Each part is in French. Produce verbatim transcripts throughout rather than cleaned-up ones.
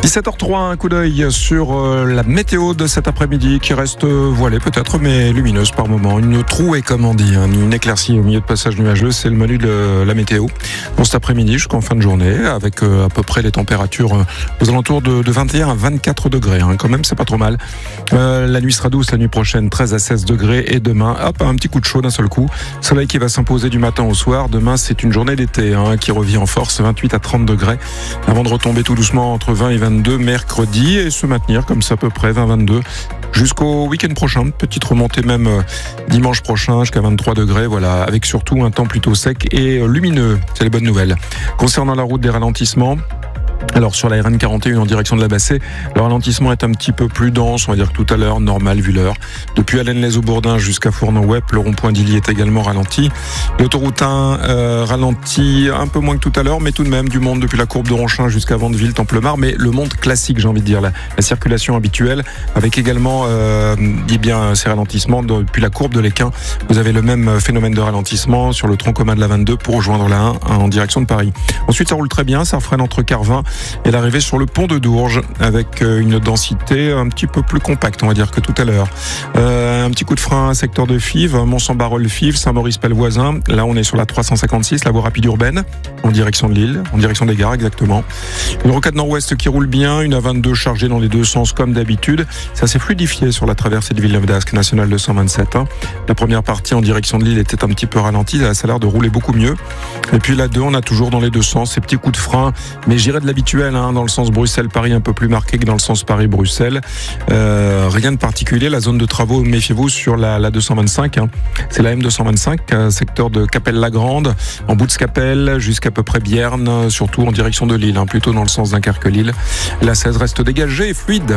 dix-sept heures trois, un coup d'œil sur la météo de cet après-midi qui reste voilée peut-être, mais lumineuse par moment. Une trouée, comme on dit, une éclaircie au milieu de passage nuageux, c'est le menu de la météo pour cet après-midi jusqu'en fin de journée, avec à peu près les températures aux alentours de vingt et un à vingt-quatre degrés. Hein. Quand même, c'est pas trop mal. Euh, la nuit sera douce, la nuit prochaine, treize à seize degrés, et demain, hop, un petit coup de chaud d'un seul coup. Soleil qui va s'imposer du matin au soir. Demain, c'est une journée d'été hein, qui revient en force, vingt-huit à trente degrés, avant de retomber tout doucement entre vingt et vingt-deux mercredi et se maintenir comme ça à peu près vingt à vingt-deux jusqu'au week-end prochain. Petite remontée même dimanche prochain jusqu'à vingt-trois degrés, voilà, avec surtout un temps plutôt sec et lumineux. C'est les bonnes nouvelles. Concernant la route, des ralentissements. Alors sur la R N quarante et un en direction de la Bassée, le ralentissement est un petit peu plus dense, on va dire que tout à l'heure, normal vu l'heure. Depuis Allennes-les-Eaux-Bourdin jusqu'à Fournon-Wep, le rond-point d'Illy est également ralenti. L'autoroute un euh, ralentit un peu moins que tout à l'heure, mais tout de même du monde depuis la courbe de Ronchin jusqu'à Vandeville, Templemar, mais le monde classique, j'ai envie de dire, la, la circulation habituelle, avec également euh, dit bien ces ralentissements depuis la courbe de l'Équin. Vous avez le même phénomène de ralentissement sur le tronc commun de la vingt-deux pour rejoindre la un en direction de Paris. Ensuite, ça roule très bien, ça freine entre Carvin et l'arrivée sur le pont de Dourges avec une densité un petit peu plus compacte, on va dire, que tout à l'heure. Euh, un petit coup de frein, secteur de Fives, Mont-Saint-Barreul-Fives, Saint-Maurice-Pelvoisin. Là, on est sur la trois cent cinquante-six, la voie rapide urbaine, en direction de Lille, en direction des gares, exactement. Une rocade nord-ouest qui roule bien, une A vingt-deux chargée dans les deux sens comme d'habitude. Ça s'est fluidifié sur la traversée de Villeneuve-d'Ascq, nationale deux cent vingt-sept. Hein. La première partie en direction de Lille était un petit peu ralentie, ça a l'air de rouler beaucoup mieux. Et puis la deux, on a toujours dans les deux sens ces petits coups de frein, mais j'irai de l'habitude hein, dans le sens Bruxelles-Paris un peu plus marqué que dans le sens Paris-Bruxelles. Euh, rien de particulier. La zone de travaux, méfiez-vous sur la, la deux cent vingt-cinq. Hein. C'est la M deux cent vingt-cinq, euh, secteur de Capelle-la-Grande, en bout de Scapelle, jusqu'à peu près Bierne, surtout en direction de Lille, hein, plutôt dans le sens Dunkerque-Lille. La seize reste dégagée et fluide.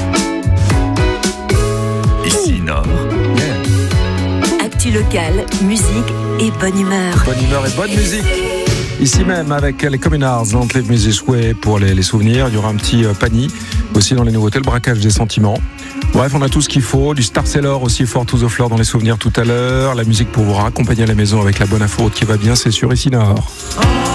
Ici Nord. Yeah. Actu locale, musique et bonne humeur. Bonne humeur et bonne musique. Ici même avec les Communards, l'Enclave Music Way pour les, les souvenirs. Il y aura un petit euh, panier aussi dans les nouveautés, le braquage des sentiments. Bref, on a tout ce qu'il faut. Du Star Sailor aussi, Fort to the Floor dans les souvenirs tout à l'heure. La musique pour vous raccompagner à la maison avec la bonne info qui va bien, c'est sur Ici Nord.